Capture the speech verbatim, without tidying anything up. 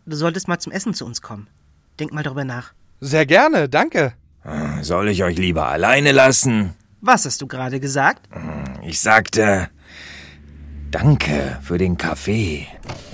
du solltest mal zum Essen zu uns kommen. Denk mal darüber nach. Sehr gerne, danke. Soll ich euch lieber alleine lassen? Was hast du gerade gesagt? Ich sagte, danke für den Kaffee.